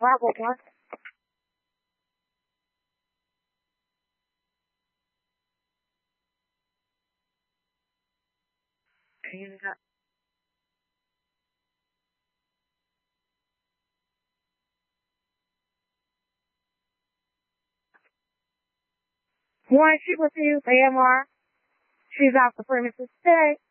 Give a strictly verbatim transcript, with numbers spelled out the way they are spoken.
Bravo one. And, uh, one, she refused A M R. She's off the premises today.